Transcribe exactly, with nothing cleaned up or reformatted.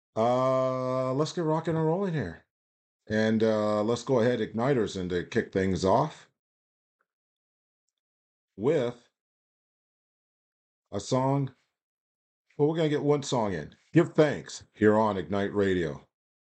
Uh, let's get rocking and rolling here. And uh, let's go ahead, igniters, and to kick things off with a song. Well, we're going to get one song in. Give thanks here on Ignite Radio.